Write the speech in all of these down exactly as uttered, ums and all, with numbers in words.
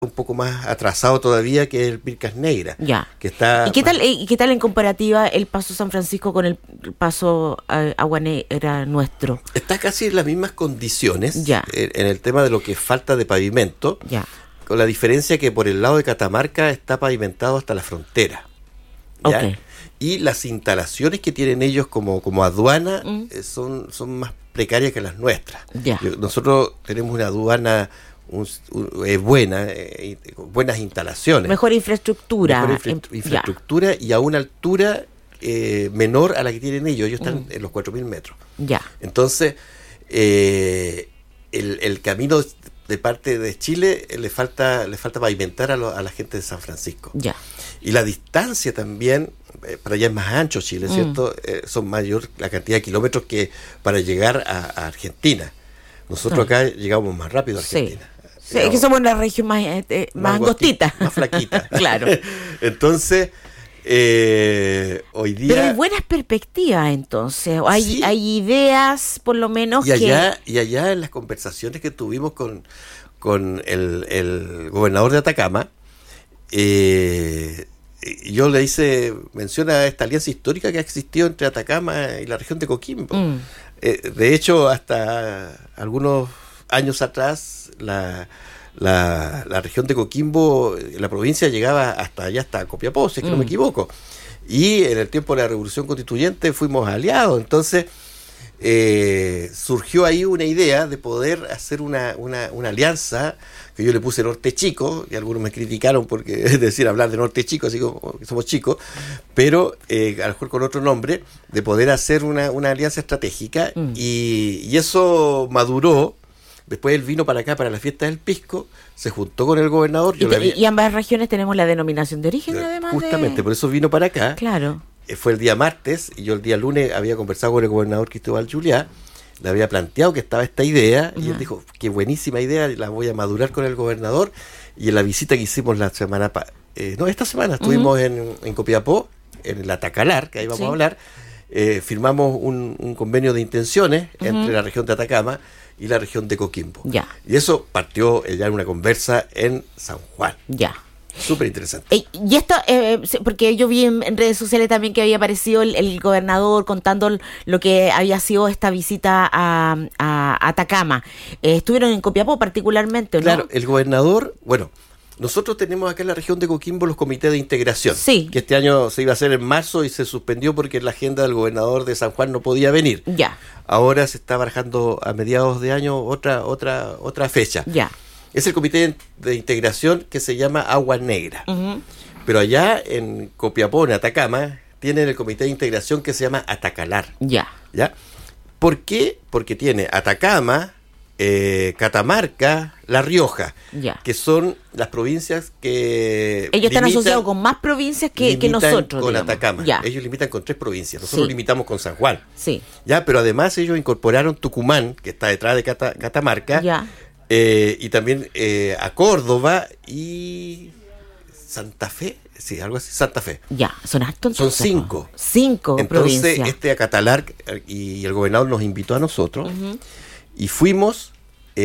un poco más atrasado todavía que el Pircas Negra. Ya. Que está ¿Y qué más... tal, y qué tal en comparativa el Paso San Francisco con el Paso eh, Agua Negra nuestro? Está casi en las mismas condiciones ya. en, en el tema de lo que falta de pavimento, ya. con la diferencia que por el lado de Catamarca está pavimentado hasta la frontera. ¿ya? Okay. Y las instalaciones que tienen ellos como, como aduana mm. eh, son, son más precarias que las nuestras. Ya. Nosotros tenemos una aduana un, un, eh, buena, eh, buenas instalaciones. Mejor infraestructura. Mejor infra- en, infraestructura y a una altura eh, menor a la que tienen ellos. Ellos están mm. en los cuatro mil metros. Ya. Entonces, eh, el, el camino de parte de Chile eh, le falta le falta pavimentar a, lo, a la gente de San Francisco. Ya. Y la distancia también, eh, para allá es más ancho Chile, mm. ¿cierto? Eh, son mayor la cantidad de kilómetros que para llegar a, a Argentina. Nosotros sí. acá llegamos más rápido a Argentina. Sí, es que somos una región más, eh, más, más angostita. Más flaquita. Claro. Entonces, eh, hoy día... Pero hay buenas perspectivas entonces. Hay, sí. hay ideas, por lo menos, y allá, que... Y allá en las conversaciones que tuvimos con, con el, el gobernador de Atacama, eh, yo le hice mención a esta alianza histórica que ha existido entre Atacama y la región de Coquimbo. Mm. Eh, de hecho, hasta algunos años atrás, la, la, la región de Coquimbo, la provincia llegaba hasta allá, hasta Copiapó, si es que mm. no me equivoco. Y en el tiempo de la Revolución Constituyente fuimos aliados. Entonces, eh, surgió ahí una idea de poder hacer una, una, una alianza, que yo le puse Norte Chico, y algunos me criticaron porque es decir, hablar de Norte Chico, así como que somos chicos, pero eh, a lo mejor con otro nombre, de poder hacer una, una alianza estratégica, mm. y, y eso maduró. Después él vino para acá, para la fiesta del Pisco, se juntó con el gobernador. Y, te, había... y ambas regiones tenemos la denominación de origen, además. Justamente, de... por eso vino para acá. Claro. Fue el día martes, y yo el día lunes había conversado con el gobernador Cristóbal Juliá, le había planteado que estaba esta idea, uh-huh. y él dijo, qué buenísima idea, la voy a madurar con el gobernador, y en la visita que hicimos la semana, pa- eh, no, esta semana, estuvimos uh-huh. en, en Copiapó, en la Tacalar, que ahí vamos sí. a hablar, eh, firmamos un, un convenio de intenciones uh-huh. entre la región de Atacama y la región de Coquimbo. Ya. Y eso partió ya en una conversa en San Juan. Ya. Súper interesante. Eh, y esto, eh, porque yo vi en, en redes sociales también que había aparecido el, el gobernador contando lo que había sido esta visita a, a Atacama. Eh, estuvieron en Copiapó particularmente, ¿no? Claro, el gobernador, bueno, nosotros tenemos acá en la región de Coquimbo los comités de integración. Sí. Que este año se iba a hacer en marzo y se suspendió porque la agenda del gobernador de San Juan no podía venir. Ya. Ahora se está barajando a mediados de año otra, otra, otra fecha. Ya. Es el comité de integración que se llama Agua Negra. Uh-huh. Pero allá en Copiapó, en Atacama, tienen el comité de integración que se llama Atacalar. Ya. ¿Ya? ¿Por qué? Porque tiene Atacama, eh, Catamarca, La Rioja, ya. que son las provincias que... Ellos están limitan, asociados con más provincias que, que nosotros. Con digamos. Atacama. Ya. Ellos limitan con tres provincias. Nosotros sí. limitamos con San Juan. Sí. ¿Ya? Pero además ellos incorporaron Tucumán, que está detrás de Cata, Catamarca. Ya. Eh, y también eh, a Córdoba y Santa Fe, sí, algo así, Santa Fe. Ya, son hartos. Son cinco. Cinco Entonces, provincias. este Acatalar y el gobernador nos invitó a nosotros uh-huh. y fuimos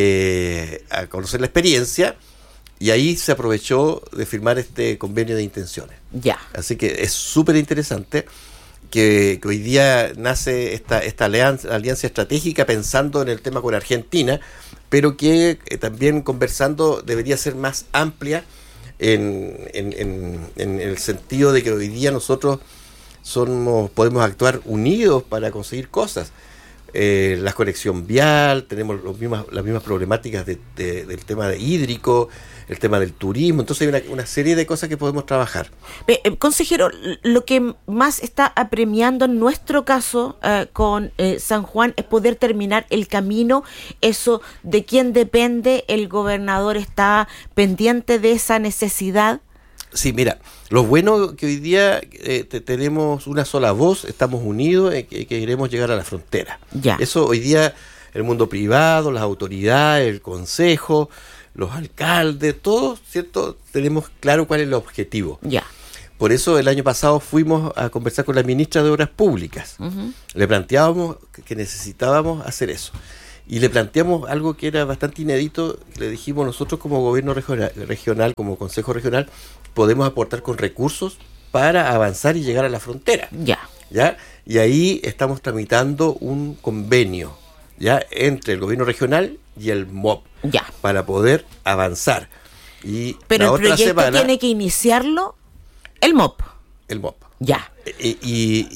eh, a conocer la experiencia y ahí se aprovechó de firmar este convenio de intenciones. Ya. Así que es súper interesante que, que hoy día nace esta, esta alianza, alianza estratégica pensando en el tema con Argentina, pero que eh, también conversando debería ser más amplia en, en, en, en el sentido de que hoy día nosotros somos podemos actuar unidos para conseguir cosas. Eh, la conexión vial, tenemos los mismas, las mismas problemáticas de, de, del tema de hídrico, el tema del turismo, entonces hay una, una serie de cosas que podemos trabajar. Eh, eh, consejero, lo que más está apremiando en nuestro caso eh, con eh, San Juan es poder terminar el camino, eso de quién depende, el gobernador está pendiente de esa necesidad. Sí, mira, lo bueno que hoy día eh, te, tenemos una sola voz, estamos unidos, eh, que, que queremos llegar a la frontera. Ya. Eso hoy día el mundo privado, las autoridades, el consejo, los alcaldes, todos, ¿cierto? Tenemos claro cuál es el objetivo. Ya. Por eso el año pasado fuimos a conversar con la ministra de Obras Públicas. Uh-huh. Le planteábamos que necesitábamos hacer eso. y le planteamos algo que era bastante inédito. Le dijimos, nosotros como gobierno regional, regional, como consejo regional, podemos aportar con recursos para avanzar y llegar a la frontera. Ya. ¿Ya? Y ahí estamos tramitando un convenio, ¿ya?, entre el gobierno regional y el M O P, ya, para poder avanzar. Y pero la el otra proyecto semana, tiene que iniciarlo el M O P. El M O P. Ya. Y, y,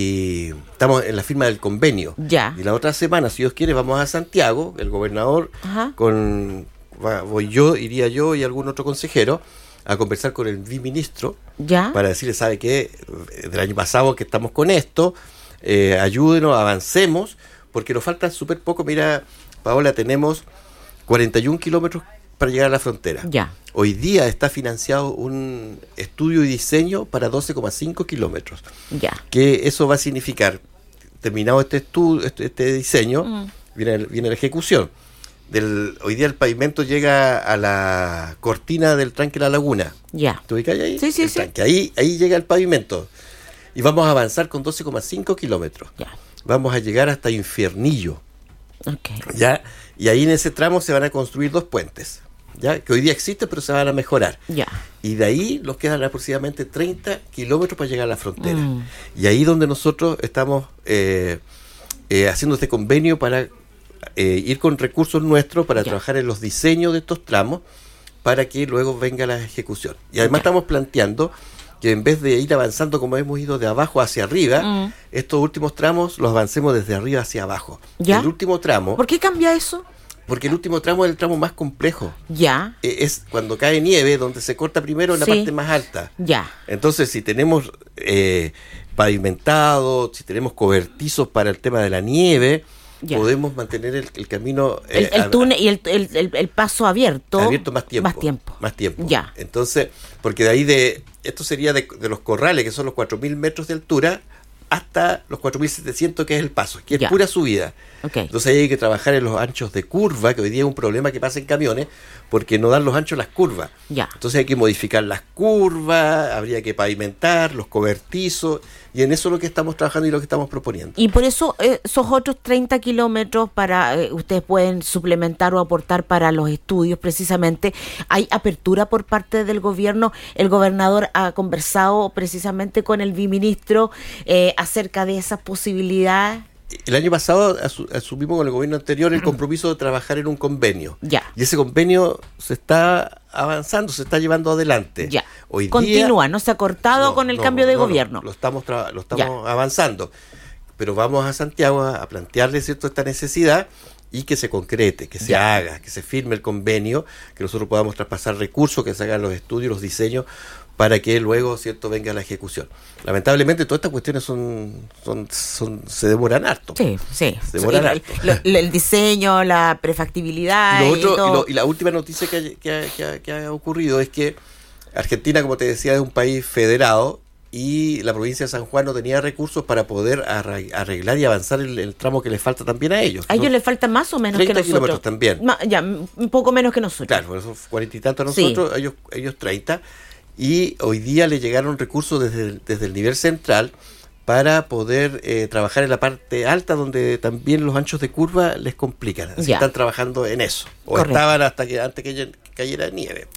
y estamos en la firma del convenio. Ya. Y la otra semana, si Dios quiere, vamos a Santiago, el gobernador, Ajá. con va, voy yo, iría yo y algún otro consejero a conversar con el viceministro, ya, para decirle, ¿sabe qué? Del año pasado que estamos con esto, eh, ayúdenos, avancemos, porque nos falta súper poco. Mira, Paola, tenemos cuarenta y un kilómetros para llegar a la frontera. Ya. Hoy día está financiado un estudio y diseño para doce coma cinco kilómetros. Ya. Que eso va a significar, terminado este estudio, este, este diseño, Mm. viene, viene la ejecución. Del, hoy día el pavimento llega a la cortina del tranque La Laguna. Ya. ¿Te ubicas ahí? Sí, sí, el sí. tranque. Ahí, ahí llega el pavimento. Y vamos a avanzar con doce coma cinco kilómetros. Ya. Vamos a llegar hasta Infiernillo. Okay. ¿Ya? Y ahí en ese tramo se van a construir dos puentes, ¿ya?, que hoy día existen, pero se van a mejorar. Ya. Y de ahí nos quedan aproximadamente treinta kilómetros para llegar a la frontera. Mm. Y ahí donde nosotros estamos eh, eh, haciendo este convenio para eh, ir con recursos nuestros para Ya. trabajar en los diseños de estos tramos para que luego venga la ejecución. Y además Ya. estamos planteando que en vez de ir avanzando como hemos ido de abajo hacia arriba, Mm. estos últimos tramos los avancemos desde arriba hacia abajo. ¿Ya? El último tramo, ¿Por qué cambia eso? porque el último tramo es el tramo más complejo. Ya. Eh, Es cuando cae nieve, donde se corta primero en la Sí. parte más alta. Ya. Entonces, si tenemos eh, pavimentado, si tenemos cobertizos para el tema de la nieve, Ya. podemos mantener el, el camino El, eh, el a- túnel y el, el, el- el paso abierto. abierto más tiempo. Más tiempo. Más tiempo. Ya. Entonces, porque de ahí de, esto sería de, de los corrales, que son los cuatro mil metros de altura, hasta los cuatro mil setecientos, que es el paso, que es Ya. pura subida. Ok. Entonces ahí hay que trabajar en los anchos de curva, que hoy día es un problema que pasa en camiones, porque no dan los anchos las curvas. Ya. Entonces hay que modificar las curvas, habría que pavimentar, los cobertizos, y en eso es lo que estamos trabajando y lo que estamos proponiendo. Y por eso eh, esos otros treinta kilómetros para eh, ustedes pueden suplementar o aportar para los estudios precisamente. ¿Hay apertura por parte del gobierno? El gobernador ha conversado precisamente con el viceministro eh, acerca de esas posibilidades. El año pasado asu- asumimos con el gobierno anterior el compromiso de trabajar en un convenio. Ya. Y ese convenio se está avanzando, se está llevando adelante. Ya. Hoy Continúa, día, no se ha cortado No, con el no, cambio de no, no, gobierno. lo estamos, tra- lo estamos avanzando. Pero vamos a Santiago a, a plantearle, ¿cierto?, esta necesidad y que se concrete, que se Ya. haga, que se firme el convenio, que nosotros podamos traspasar recursos, que se hagan los estudios, los diseños, para que luego, ¿cierto?, venga la ejecución. Lamentablemente todas estas cuestiones son, son, son se demoran harto. Sí, sí. Se demoran el, harto. lo- el diseño, la prefactibilidad. Y, lo y otro, y, todo. lo- y la última noticia que, ha- que, ha- que ha- que ha ocurrido es que Argentina, como te decía, es un país federado y la provincia de San Juan no tenía recursos para poder arra- arreglar y avanzar el, el tramo que les falta también a ellos. A ellos ¿no? les falta más o menos que treinta nosotros. kilómetros también. Ma- ya, un poco menos que nosotros. Claro, por eso cuarenta y tantos a Sí. nosotros, ellos, ellos treinta. Y hoy día le llegaron recursos desde el, desde el nivel central para poder eh, trabajar en la parte alta, donde también los anchos de curva les complican. Así que Ya. están trabajando en eso. O Correcto. estaban hasta que antes que lle- cayera nieve.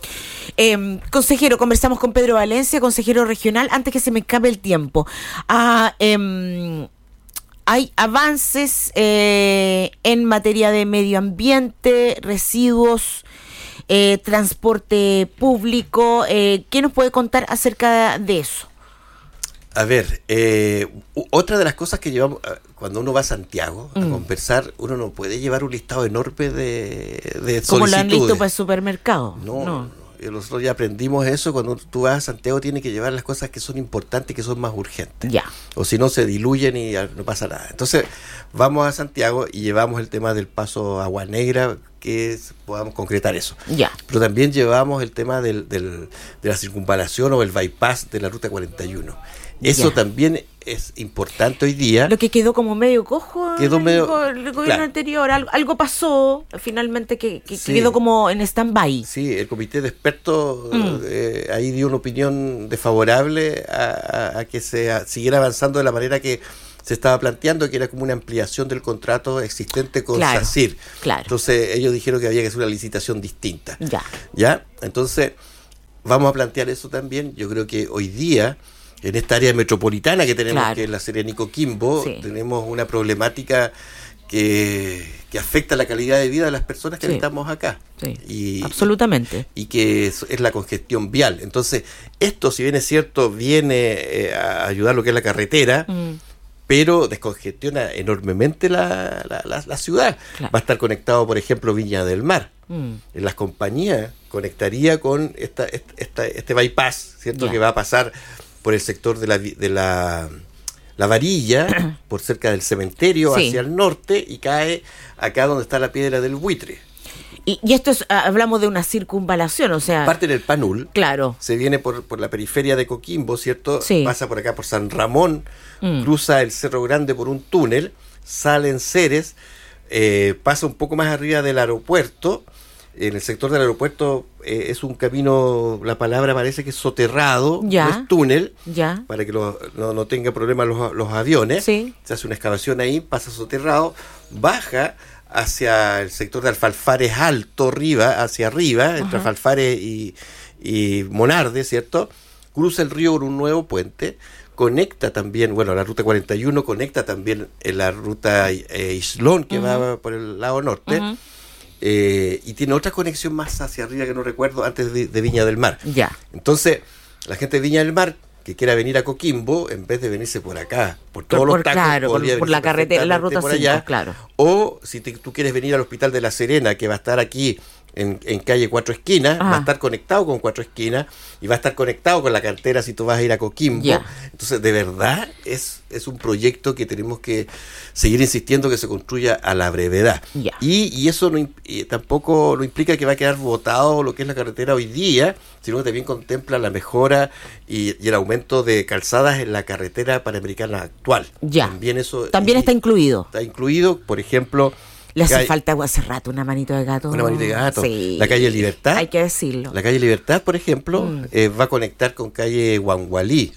Eh, consejero, conversamos con Pedro Valencia, consejero regional, antes que se me escape el tiempo. Ah, em, hay avances eh, en materia de medio ambiente, residuos, eh, transporte público. Eh, ¿Qué nos puede contar acerca de eso? A ver, eh, u- otra de las cosas que llevamos, eh, cuando uno va a Santiago a Mm. conversar, uno no puede llevar un listado enorme de, de Como lo han listo solicitudes. para el supermercado. No, no. Y nosotros ya aprendimos eso. Cuando tú vas a Santiago tienes que llevar las cosas que son importantes y que son más urgentes. Ya. O si no, se diluyen y ya no pasa nada. Entonces, vamos a Santiago y llevamos el tema del paso Agua Negra, que es- podamos concretar eso. Ya. Pero también llevamos el tema del, del- de la circunvalación o el bypass de la Ruta cuarenta y uno. Eso Ya. también es importante hoy día. Lo que quedó como medio cojo Quedó en medio- el, go- el gobierno claro. anterior. Algo, algo pasó finalmente que, que Sí. quedó como en stand-by. Sí, el comité de expertos Mm. eh, ahí dio una opinión desfavorable a, a- a que se a- siguiera avanzando de la manera que, se estaba planteando que era como una ampliación del contrato existente con claro, SACIR. Claro. Entonces ellos dijeron que había que hacer una licitación distinta. Ya. ¿Ya? Entonces vamos a plantear eso también. Yo creo que hoy día, en esta área metropolitana que tenemos, claro, que es la Serena y Coquimbo, sí, tenemos una problemática que, que afecta la calidad de vida de las personas que sí, habitamos acá. Sí, y, absolutamente. Y, y que es, es la congestión vial. Entonces, esto, si bien es cierto, viene eh, a ayudar lo que es la carretera, mm, pero descongestiona enormemente la, la, la, la ciudad. Claro. Va a estar conectado, por ejemplo, Viña del Mar. Mm. En las compañías conectaría con esta, esta, este bypass, ¿cierto? Yeah. Que va a pasar por el sector de la... De la La Varilla, por cerca del cementerio, sí, hacia el norte, y cae acá donde está la Piedra del Buitre. Y, y esto es, hablamos de una circunvalación, o sea... Parte del Panul, claro, se viene por, por la periferia de Coquimbo, ¿cierto? Sí. Pasa por acá por San Ramón, mm, cruza el Cerro Grande por un túnel, sale en Ceres, eh, pasa un poco más arriba del aeropuerto. En el sector del aeropuerto eh, es un camino, la palabra parece que es soterrado, ya, no es túnel, ya, para que lo, no, no tenga problemas los, los aviones. Sí. Se hace una excavación ahí, pasa soterrado, baja hacia el sector de Alfalfares Alto, arriba, hacia arriba, entre uh-huh, Alfalfares y, y Monarde, ¿cierto? Cruza el río por un nuevo puente, conecta también, bueno, la ruta cuarenta y uno conecta también en la ruta eh, Islón, que uh-huh, va por el lado norte. Uh-huh. Eh, y tiene otra conexión más hacia arriba que no recuerdo, antes de, de Viña del Mar. Ya. Entonces, la gente de Viña del Mar que quiera venir a Coquimbo, en vez de venirse por acá, por todos por, los tacos, claro, por, por la carretera, la ruta por cinco, allá, claro. O si te, tú quieres venir al Hospital de La Serena, que va a estar aquí en, en calle Cuatro Esquinas, ah, va a estar conectado con Cuatro Esquinas y va a estar conectado con la carretera si tú vas a ir a Coquimbo. Yeah. Entonces, de verdad, es, es un proyecto que tenemos que seguir insistiendo que se construya a la brevedad. Yeah. Y, y eso no, y tampoco no implica que va a quedar botado lo que es la carretera hoy día, sino que también contempla la mejora y, y el aumento de calzadas en la carretera panamericana actual. Ya. También eso también y, está incluido. Está incluido, por ejemplo... Le hace calle, falta hace rato una manito de gato. Una manito de gato. Sí. La calle Libertad. Hay que decirlo. La calle Libertad, por ejemplo, mm. eh, va a conectar con calle Guangualí.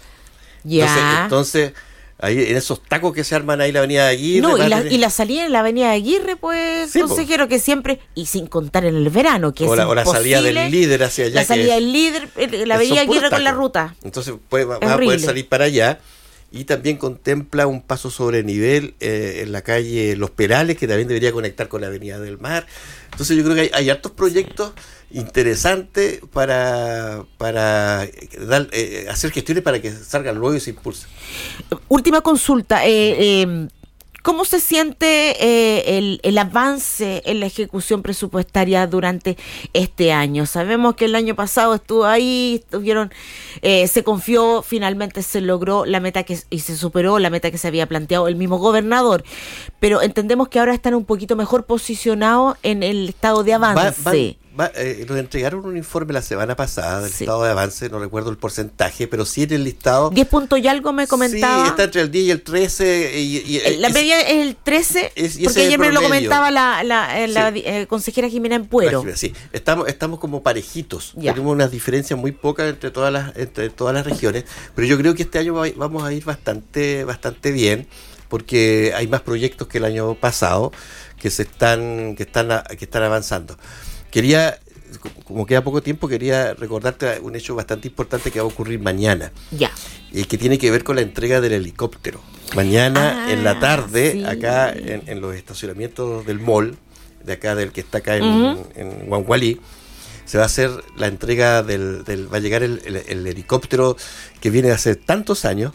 Ya. Entonces, entonces, ahí en esos tacos que se arman ahí la avenida de Aguirre. No, y la, y la salida en la avenida de Aguirre, pues, sí, consejero, po, que siempre, y sin contar en el verano, que o es la, imposible. O la salida del Líder hacia allá. La salida del Líder, la avenida Aguirre con la ruta. Entonces, pues, va, va a poder salir para allá. Y también contempla un paso sobre nivel eh, en la calle Los Perales, que también debería conectar con la Avenida del Mar. Entonces yo creo que hay, hay hartos proyectos interesantes para, para dar, eh, hacer gestiones para que salgan luego y se impulsen. Última consulta. Eh, eh, ¿Cómo se siente eh, el, el avance en la ejecución presupuestaria durante este año? Sabemos que el año pasado estuvo ahí, estuvieron, eh, se confió, finalmente se logró la meta que y se superó la meta que se había planteado el mismo gobernador, pero entendemos que ahora están un poquito mejor posicionados en el estado de avance. Va, va, va, eh, nos entregaron un informe la semana pasada del sí. estado de avance, no recuerdo el porcentaje, pero sí en el listado. diez puntos y algo me comentaba. Sí, está entre el diez y el trece. Y, y, la media es, es el trece, es, porque ayer me lo comentaba la, la, la sí. eh, consejera Jimena Empuero. Sí, estamos, estamos como parejitos. Ya. Tenemos unas diferencias muy pocas entre todas las, entre todas las regiones, pero yo creo que este año vamos a ir bastante, bastante bien, porque hay más proyectos que el año pasado que se están, que están, que están avanzando. Quería, como queda poco tiempo, quería recordarte un hecho bastante importante que va a ocurrir mañana. Ya. Y que tiene que ver con la entrega del helicóptero. Mañana ah, en la tarde, sí. acá en, en los estacionamientos del mall, de acá del que está acá en, uh-huh. en Guangualí, se va a hacer la entrega del, del va a llegar el, el, el helicóptero que viene hace tantos años.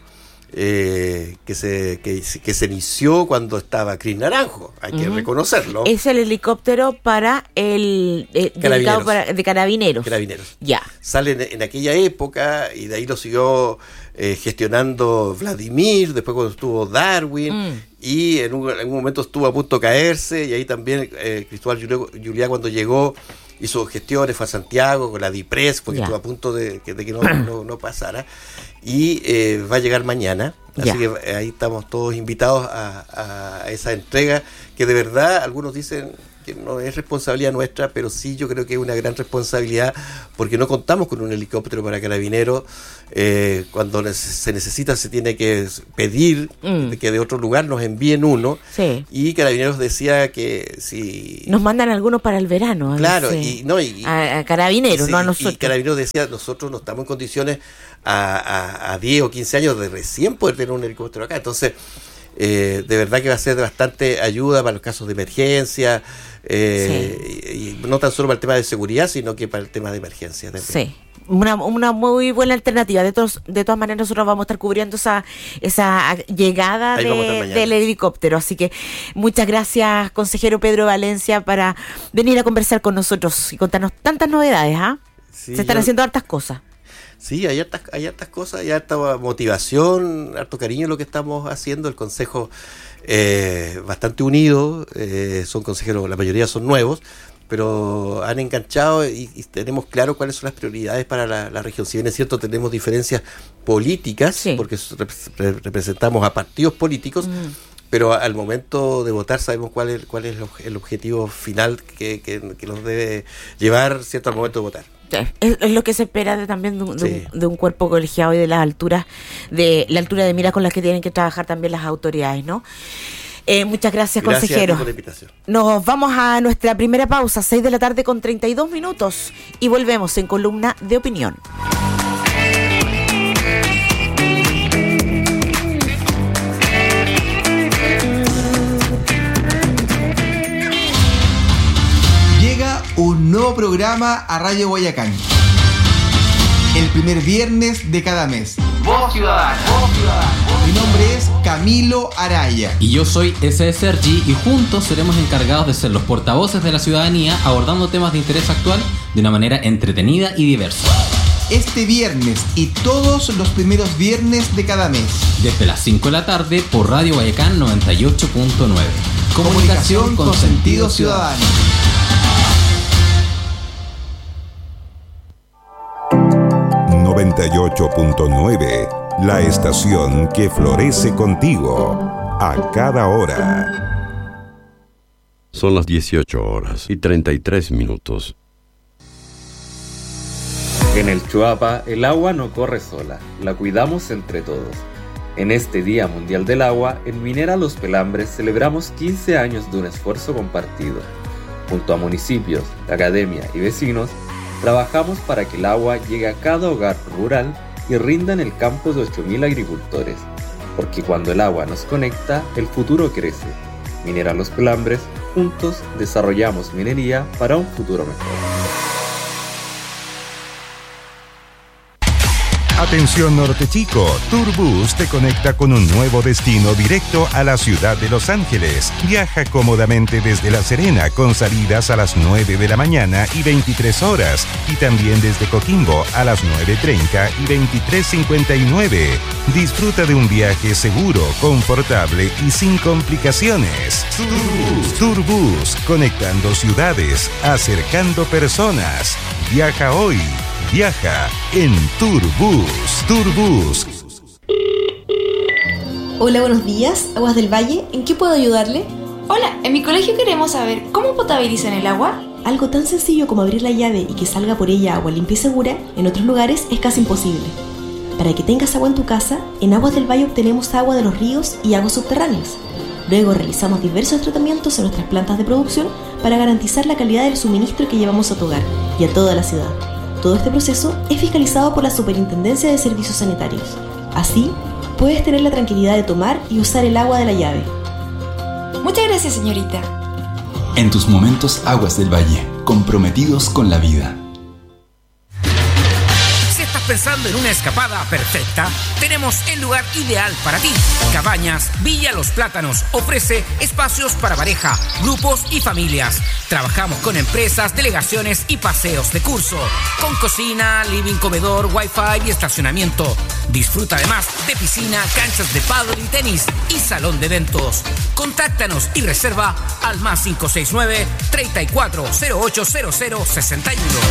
Eh, que se que, que se inició cuando estaba Cris Naranjo, hay uh-huh. que reconocerlo. Es el helicóptero para el eh, carabineros. Para, de carabineros. Carabineros. Ya. Sale en, en aquella época y de ahí lo siguió eh, gestionando Vladimir, después cuando estuvo Darwin mm. y en un, en un momento estuvo a punto de caerse y ahí también eh, Cristóbal Juliá cuando llegó hizo gestiones, fue a Santiago con la DIPRES porque yeah. estuvo a punto de, de que no, no, no pasara y eh, va a llegar mañana, así yeah. que ahí estamos todos invitados a, a esa entrega que de verdad algunos dicen que no es responsabilidad nuestra, pero sí yo creo que es una gran responsabilidad porque no contamos con un helicóptero para Carabineros. Eh, cuando se necesita se tiene que pedir mm. que de otro lugar nos envíen uno. Sí. Y Carabineros decía que si... Nos mandan algunos para el verano. Claro, y, no, y, a, a Carabineros, sí, no a nosotros. Y Carabineros decía, nosotros no estamos en condiciones a, a, a diez o quince años de recién poder tener un helicóptero acá. Entonces... Eh, de verdad que va a ser de bastante ayuda para los casos de emergencia, eh, sí. y, y no tan solo para el tema de seguridad, sino que para el tema de emergencia también. Sí. Una, una muy buena alternativa. De todos, de todas maneras, nosotros vamos a estar cubriendo esa esa llegada de, del helicóptero. Así que muchas gracias, consejero Pedro Valencia, para venir a conversar con nosotros y contarnos tantas novedades. ¿ah? Sí, Se están yo... haciendo hartas cosas. Sí, hay hartas, hay hartas cosas, hay harta motivación, harto cariño en lo que estamos haciendo. El consejo eh, bastante unido, eh, son consejeros, la mayoría son nuevos, pero han enganchado y, y tenemos claro cuáles son las prioridades para la, la región. Si bien es cierto, tenemos diferencias políticas, sí. porque rep- representamos a partidos políticos, mm. pero al momento de votar sabemos cuál es, cuál es el objetivo final que, que, que nos debe llevar, ¿cierto?, al momento de votar. Es, es lo que se espera de, también de un, sí. de, un, de un cuerpo colegiado y de las alturas, de la altura de mira con las que tienen que trabajar también las autoridades, ¿no? Eh, muchas gracias, gracias consejero. Por la invitación. Nos vamos a nuestra primera pausa, seis de la tarde con treinta y dos minutos, y volvemos en Columna de Opinión. Un nuevo programa a Radio Guayacán. El primer viernes de cada mes. Voz Ciudadana. Voz Ciudadana. Mi nombre es Camilo Araya. Y yo soy S S R G y juntos seremos encargados de ser los portavoces de la ciudadanía abordando temas de interés actual de una manera entretenida y diversa. Este viernes y todos los primeros viernes de cada mes. Desde las cinco de la tarde por Radio Guayacán noventa y ocho punto nueve. Comunicación con sentido ciudadano. noventa y ocho punto nueve, la estación que florece contigo a cada hora. Son las dieciocho horas y treinta y tres minutos. En el Chuapa, el agua no corre sola, la cuidamos entre todos. En este Día Mundial del Agua, en Minera Los Pelambres celebramos quince años de un esfuerzo compartido. Junto a municipios, academia y vecinos, trabajamos para que el agua llegue a cada hogar rural y rinda en el campo de ocho mil agricultores, porque cuando el agua nos conecta, el futuro crece. Minera Los Pelambres, juntos desarrollamos minería para un futuro mejor. Atención Norte Chico, Turbus te conecta con un nuevo destino directo a la ciudad de Los Ángeles. Viaja cómodamente desde La Serena con salidas a las nueve de la mañana y veintitrés horas y también desde Coquimbo a las nueve treinta y veintitrés cincuenta y nueve. Disfruta de un viaje seguro, confortable y sin complicaciones. Turbus, Turbus, conectando ciudades, acercando personas. Viaja hoy. Viaja en Turbus. Turbus. Hola, buenos días. Aguas del Valle, ¿en qué puedo ayudarle? Hola, en mi colegio queremos saber cómo potabilizan el agua. Algo tan sencillo como abrir la llave y que salga por ella agua limpia y segura, en otros lugares es casi imposible. Para que tengas agua en tu casa, en Aguas del Valle obtenemos agua de los ríos y aguas subterráneas. Luego realizamos diversos tratamientos en nuestras plantas de producción para garantizar la calidad del suministro que llevamos a tu hogar y a toda la ciudad. Todo este proceso es fiscalizado por la Superintendencia de Servicios Sanitarios. Así, puedes tener la tranquilidad de tomar y usar el agua de la llave. Muchas gracias, señorita. En tus momentos, Aguas del Valle, comprometidos con la vida. Pensando en una escapada perfecta, tenemos el lugar ideal para ti. Cabañas Villa Los Plátanos ofrece espacios para pareja, grupos y familias. Trabajamos con empresas, delegaciones y paseos de curso, con cocina, living, comedor, wifi y estacionamiento. Disfruta además de piscina, canchas de pádel y tenis y salón de eventos. Contáctanos y reserva al más cinco seis nueve, treinta y cuatro, cero ocho cero cero, sesenta y uno.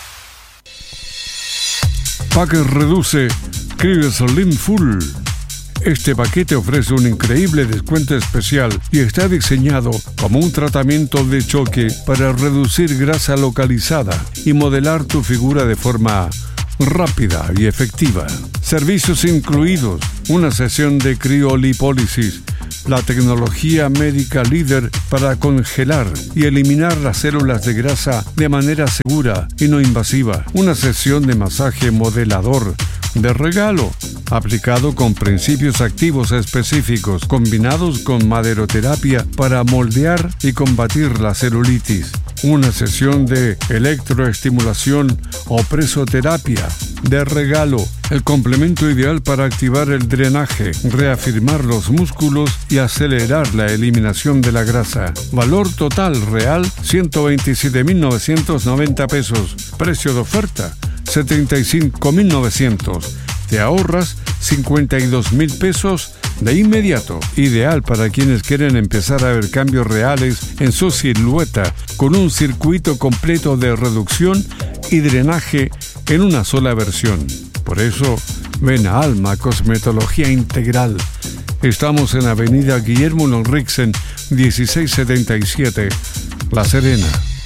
Packer reduce, escribe Slim Full. Este paquete ofrece un increíble descuento especial y está diseñado como un tratamiento de choque para reducir grasa localizada y modelar tu figura de forma rápida y efectiva. Servicios incluidos: una sesión de criolipólisis, la tecnología médica líder para congelar y eliminar las células de grasa de manera segura y no invasiva, una sesión de masaje modelador de regalo, aplicado con principios activos específicos combinados con maderoterapia para moldear y combatir la celulitis, una sesión de electroestimulación o presoterapia de regalo, el complemento ideal para activar el drenaje, reafirmar los músculos y acelerar la eliminación de la grasa. Valor total real ciento veintisiete mil novecientos noventa pesos. Precio de oferta setenta y cinco mil novecientos. Te ahorras cincuenta y dos mil pesos de inmediato. Ideal para quienes quieren empezar a ver cambios reales en su silueta con un circuito completo de reducción y drenaje en una sola versión. Por eso, ven a Alma Cosmetología Integral. Estamos en Avenida Guillermo Lonrixen, dieciséis setenta y siete, La Serena.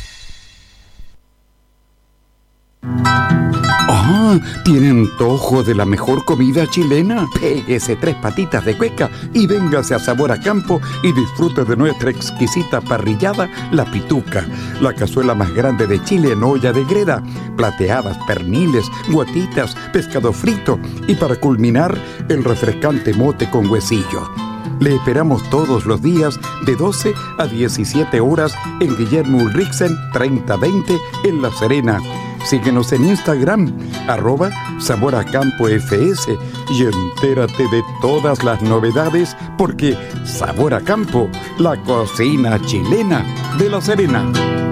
Ah, ¿tiene antojo de la mejor comida chilena? Péguese tres patitas de cueca y véngase a Sabor a Campo y disfrute de nuestra exquisita parrillada, La Pituca, la cazuela más grande de Chile en olla de greda, plateadas, perniles, guatitas, pescado frito y para culminar, el refrescante mote con huesillo. Le esperamos todos los días de doce a diecisiete horas en Guillermo Ulriksen treinta veinte en La Serena. Síguenos en Instagram, arroba Sabor a Campo F S, y entérate de todas las novedades porque Sabor a Campo, la cocina chilena de La Serena.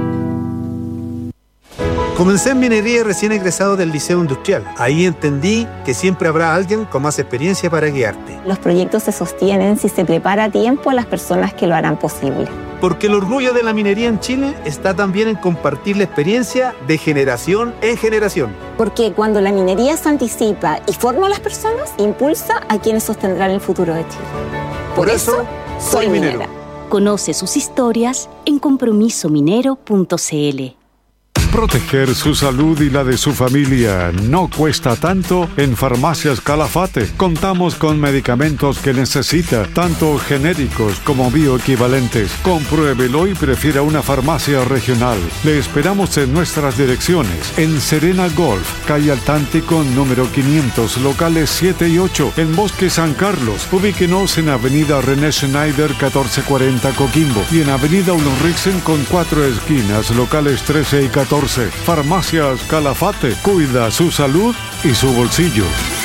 Comencé en minería y recién egresado del Liceo Industrial. Ahí entendí que siempre habrá alguien con más experiencia para guiarte. Los proyectos se sostienen si se prepara a tiempo a las personas que lo harán posible. Porque el orgullo de la minería en Chile está también en compartir la experiencia de generación en generación. Porque cuando la minería se anticipa y forma a las personas, impulsa a quienes sostendrán el futuro de Chile. Por, Por eso, soy minero. minera. Conoce sus historias en compromiso minero punto c l. Proteger su salud y la de su familia no cuesta tanto en Farmacias Calafate. Contamos con medicamentos que necesita, tanto genéricos como bioequivalentes. Compruébelo y prefiera una farmacia regional. Le esperamos en nuestras direcciones. En Serena Golf, calle Altántico, número quinientos, locales siete y ocho. En Bosque San Carlos, ubíquenos en Avenida René Schneider, catorce cuarenta Coquimbo. Y en Avenida Ulriksen con cuatro esquinas, locales trece y catorce. Farmacias Calafate, cuida su salud y su bolsillo.